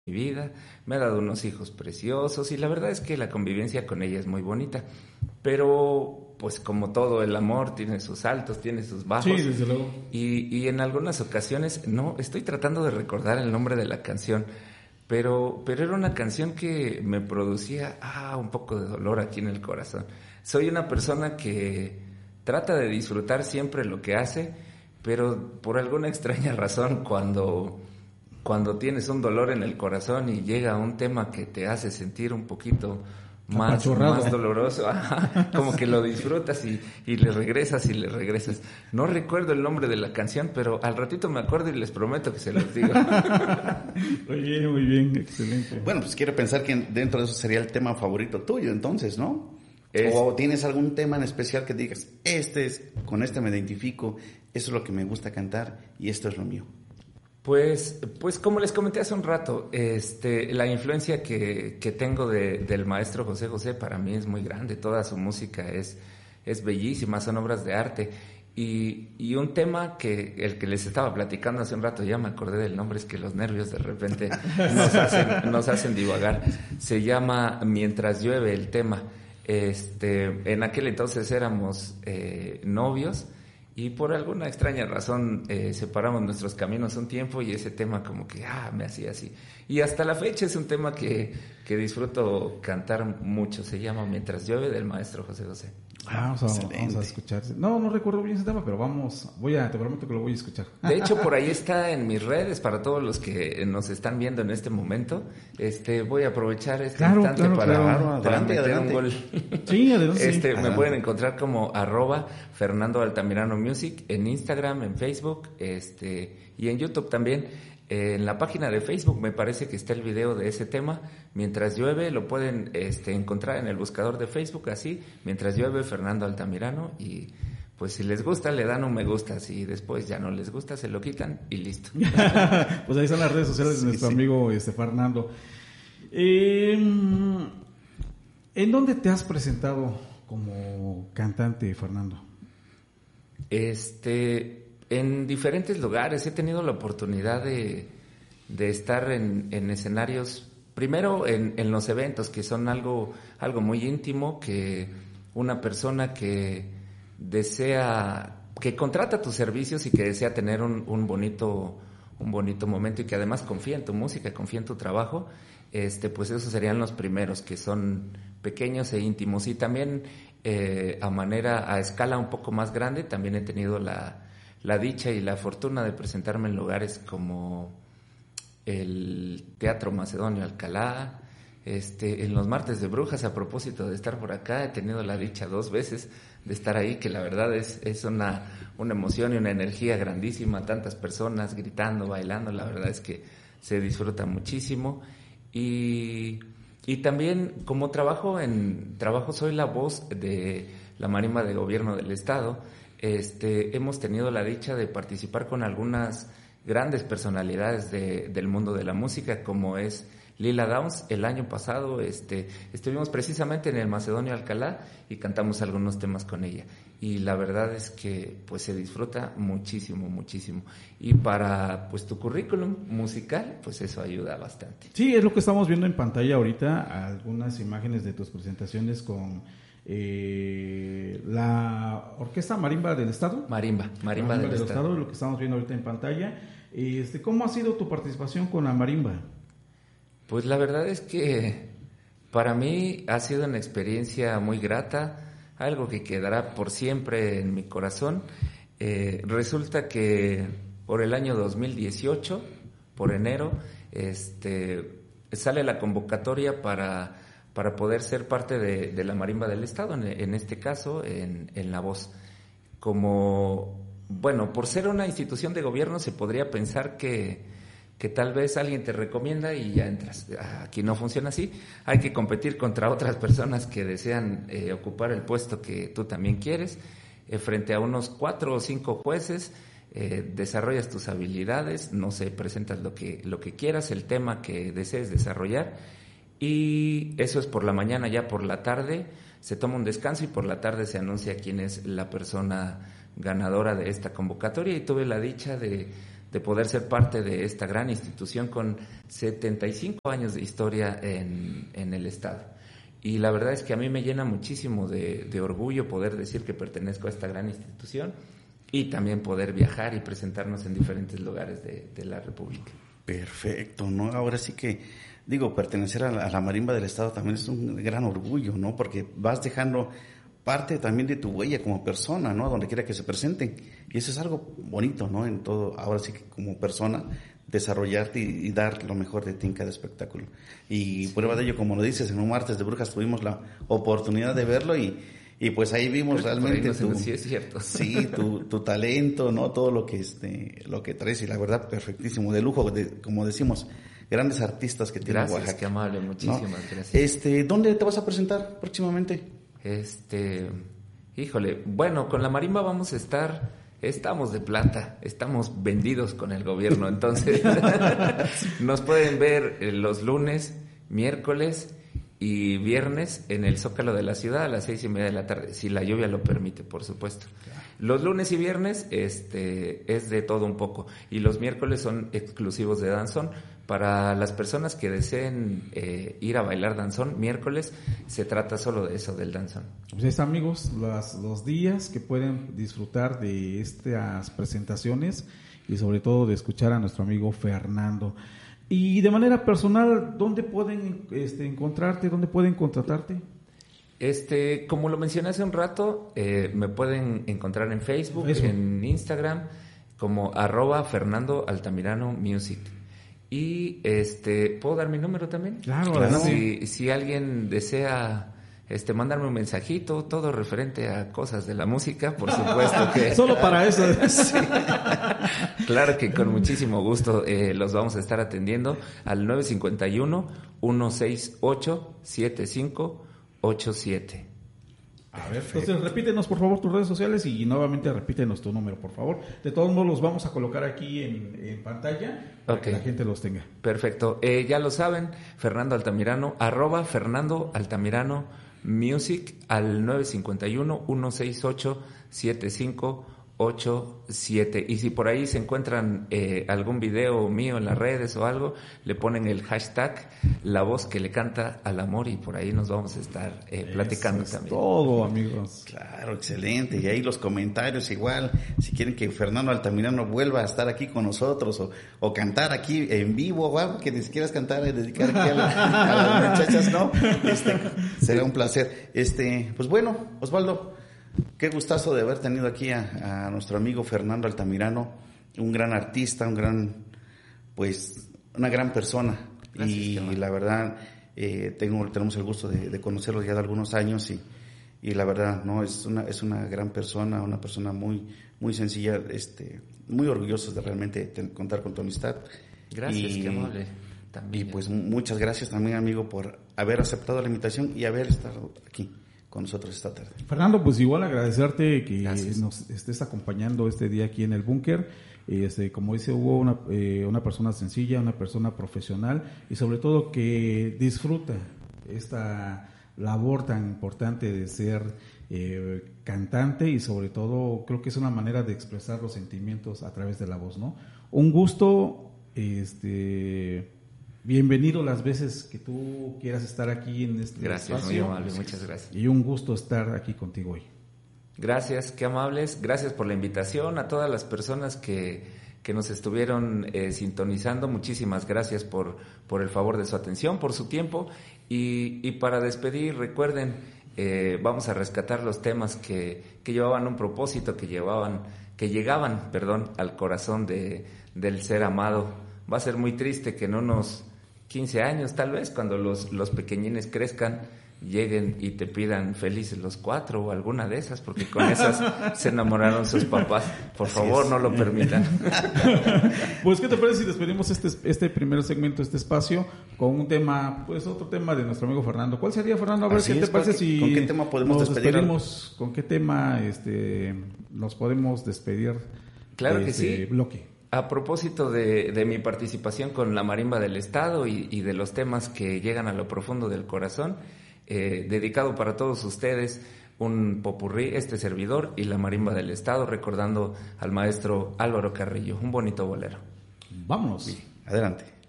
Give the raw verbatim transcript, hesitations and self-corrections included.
mi vida, me ha dado unos hijos preciosos y la verdad es que la convivencia con ella es muy bonita, pero pues como todo el amor tiene sus altos, tiene sus bajos. Sí, desde luego. Y, y en algunas ocasiones, no, estoy tratando de recordar el nombre de la canción, pero, pero era una canción que me producía ah, un poco de dolor aquí en el corazón. Soy una persona que trata de disfrutar siempre lo que hace, pero por alguna extraña razón cuando... Cuando tienes un dolor en el corazón y llega un tema que te hace sentir un poquito más, más doloroso, ajá, como que lo disfrutas y, y le regresas y le regresas. No recuerdo el nombre de la canción, pero al ratito me acuerdo y les prometo que se los digo. Muy bien, muy bien, excelente. Bueno, pues quiero pensar que dentro de eso sería el tema favorito tuyo, entonces, ¿no? Es... ¿O tienes algún tema en especial que digas, este es, con este me identifico, eso es lo que me gusta cantar y esto es lo mío? Pues, pues como les comenté hace un rato, este, la influencia que, que tengo de, del maestro José José para mí es muy grande. Toda su música es, es bellísima, son obras de arte. Y, y un tema que el que les estaba platicando hace un rato, ya me acordé del nombre, es que los nervios de repente nos hacen, nos hacen divagar. Se llama Mientras llueve el tema. Este, en aquel entonces éramos eh, novios. Y por alguna extraña razón eh, separamos nuestros caminos un tiempo y ese tema como que ah, me hacía así. Y hasta la fecha es un tema que, que disfruto cantar mucho. Se llama Mientras llueve, del maestro José José. Ah, vamos a, vamos a escuchar. No, no recuerdo bien ese tema, pero vamos, voy a, te prometo que lo voy a escuchar. De hecho, por ahí está en mis redes para todos los que nos están viendo en este momento. Este, voy a aprovechar este claro, instante claro, para, claro. para Adelante, meter adelante. un gol. Sí, adelante. Este, Sí. me Adelante. pueden encontrar como arroba Fernando Altamirano Music en Instagram, en Facebook, este, y en YouTube también. En la página de Facebook me parece que está el video de ese tema, Mientras llueve, lo pueden este, encontrar en el buscador de Facebook así, Mientras llueve, Fernando Altamirano, y pues si les gusta le dan un me gusta, si después ya no les gusta se lo quitan y listo. Pues ahí están las redes sociales de Sí, nuestro sí. amigo este, Fernando. Eh, ¿En dónde te has presentado como cantante, Fernando? Este... En diferentes lugares he tenido la oportunidad de, de estar en, en escenarios, primero en, en los eventos, que son algo, algo muy íntimo, que una persona que desea, que contrata tus servicios y que desea tener un, un bonito, un bonito momento y que además confía en tu música, confía en tu trabajo, este, pues esos serían los primeros, que son pequeños e íntimos. Y también eh, a manera, a escala un poco más grande, también he tenido la la dicha y la fortuna de presentarme en lugares como el Teatro Macedonio Alcalá, este, en los Martes de Brujas. A propósito de estar por acá, he tenido la dicha dos veces de estar ahí, que la verdad es, es una, una emoción y una energía grandísima, tantas personas gritando, bailando, la verdad es que se disfruta muchísimo. Y, y también como trabajo en trabajo soy la voz de la marimba de gobierno del estado. Este, hemos tenido la dicha de participar con algunas grandes personalidades de, del mundo de la música, como es Lila Downs. El año pasado este, estuvimos precisamente en el Macedonio Alcalá y cantamos algunos temas con ella. Y la verdad es que pues se disfruta muchísimo, muchísimo. Y para pues tu currículum musical, pues eso ayuda bastante. Sí, es lo que estamos viendo en pantalla ahorita, algunas imágenes de tus presentaciones con... Eh, la Orquesta Marimba del Estado. Marimba, Marimba, Marimba del, del Estado. Estado, lo que estamos viendo ahorita en pantalla. Este, ¿cómo ha sido tu participación con la marimba? Pues la verdad es que para mí ha sido una experiencia muy grata, algo que quedará por siempre en mi corazón. Eh, resulta que por el año dos mil dieciocho, por enero, este, sale la convocatoria para para poder ser parte de, de la Marimba del Estado, en, en este caso, en, en La Voz. Como, bueno, por ser una institución de gobierno se podría pensar que, que tal vez alguien te recomienda y ya entras. Aquí no funciona así, hay que competir contra otras personas que desean eh, ocupar el puesto que tú también quieres, eh, frente a unos cuatro o cinco jueces. Eh, desarrollas tus habilidades, no sé, presentas lo que, lo que quieras, el tema que desees desarrollar. Y eso es por la mañana. Ya por la tarde se toma un descanso y por la tarde se anuncia quién es la persona ganadora de esta convocatoria. Y tuve la dicha de, de poder ser parte de esta gran institución con setenta y cinco años de historia en, en el estado. Y la verdad es que a mí me llena muchísimo de, de orgullo poder decir que pertenezco a esta gran institución y también poder viajar y presentarnos en diferentes lugares de, de la República. Perfecto, ¿no? Ahora sí que, digo, pertenecer a la, a la marimba del estado también es un gran orgullo, ¿no? Porque vas dejando parte también de tu huella como persona, ¿no? A donde quiera que se presenten. Y eso es algo bonito, ¿no? En todo, ahora sí que como persona, desarrollarte y, y dar lo mejor de ti en cada espectáculo. Y sí. Prueba de ello, como lo dices, en un martes de brujas tuvimos la oportunidad de verlo y, y pues ahí vimos Creo realmente no tu, sí, es cierto. Sí, tu, tu talento, ¿no? Todo lo que este, lo que traes y la verdad perfectísimo, de lujo, de, como decimos, grandes artistas que tiene Gracias, Oaxaca. Qué amable, muchísimas ¿no? gracias. Este, ¿dónde te vas a presentar próximamente? Este, híjole, bueno, con la marimba vamos a estar, estamos de plata, estamos vendidos con el gobierno, entonces nos pueden ver los lunes, miércoles y viernes en el Zócalo de la ciudad a las seis y media de la tarde, si la lluvia lo permite, por supuesto. Los lunes y viernes este, es de todo un poco y los miércoles son exclusivos de danzón. Para las personas que deseen eh, ir a bailar danzón, miércoles se trata solo de eso, del danzón. Pues es, amigos, las, los días que pueden disfrutar de estas presentaciones y sobre todo de escuchar a nuestro amigo Fernando. Y de manera personal, ¿dónde pueden este, encontrarte? ¿Dónde pueden contratarte? Este, como lo mencioné hace un rato, eh, me pueden encontrar en Facebook, Facebook. En Instagram, como arroba Fernando Altamirano Music. Y este, ¿puedo dar mi número también? Claro, claro. Si, si alguien desea este, mandarme un mensajito, todo referente a cosas de la música, por supuesto que... Solo para eso. Sí. Claro que con muchísimo gusto eh, los vamos a estar atendiendo al nueve cinco uno, uno seis ocho, siete cinco ocho siete. A ver, entonces repítenos por favor tus redes sociales y nuevamente repítenos tu número, por favor. De todos modos los vamos a colocar aquí en, en pantalla para okay. que la gente los tenga. Perfecto, eh, ya lo saben, Fernando Altamirano, arroba Fernando Altamirano Music al nueve cinco uno, uno seis ocho, siete cinco ocho siete. Y si por ahí se encuentran eh, algún video mío en las redes o algo, le ponen el hashtag La Voz que le canta al amor y por ahí nos vamos a estar eh, platicando Eso es también. Todo, amigos. Claro, excelente. Y ahí los comentarios igual, si quieren que Fernando Altamirano vuelva a estar aquí con nosotros o, o cantar aquí en vivo o algo que ni siquiera cantar y dedicar aquí a, la, a las muchachas, ¿no? Este, será un placer. Este, pues bueno, Osvaldo, qué gustazo de haber tenido aquí a, a nuestro amigo Fernando Altamirano, un gran artista, un gran, pues, una gran persona. Gracias, y Gemma. La verdad, eh, tengo, tenemos el gusto de, de conocerlo ya de algunos años y, y la verdad, no, es una, es una gran persona, una persona muy, muy sencilla, este, muy orgullosos de realmente ten, contar con tu amistad. Gracias, y, qué amable. También. Y pues muchas gracias también, amigo, por haber aceptado la invitación y haber estado aquí con nosotros esta tarde. Fernando, pues igual agradecerte que Gracias. Nos estés acompañando este día aquí en el búnker. Este, como dice Hugo, una, eh, una persona sencilla, una persona profesional y sobre todo que disfruta esta labor tan importante de ser eh, cantante y sobre todo creo que es una manera de expresar los sentimientos a través de la voz, ¿no? Un gusto, este... bienvenido las veces que tú quieras estar aquí en este gracias, espacio. Muy amable, muchas gracias. Y un gusto estar aquí contigo hoy. Gracias, qué amables. Gracias por la invitación a todas las personas que, que nos estuvieron eh, sintonizando. Muchísimas gracias por, por el favor de su atención, por su tiempo. Y, y para despedir, recuerden, eh, vamos a rescatar los temas que, que llevaban un propósito, que llevaban, que llegaban, perdón, al corazón de, del ser amado. Va a ser muy triste que en unos quince años, tal vez, cuando los, los pequeñines crezcan, lleguen y te pidan felices los cuatro o alguna de esas, porque con esas se enamoraron sus papás. Por Así favor, es. No lo permitan. Pues, ¿qué te parece si despedimos este, este primer segmento, este espacio, con un tema, pues otro tema de nuestro amigo Fernando? ¿Cuál sería, Fernando? A ver, Así ¿qué es, te parece si ¿con qué tema podemos nos despedir? despedimos? ¿Con qué tema este, nos podemos despedir? Claro de que este sí. bloque? A propósito de, de mi participación con la marimba del Estado y, y de los temas que llegan a lo profundo del corazón, eh, dedicado para todos ustedes un popurrí, este servidor y la marimba del Estado, recordando al maestro Álvaro Carrillo, un bonito bolero. Vámonos. Adelante.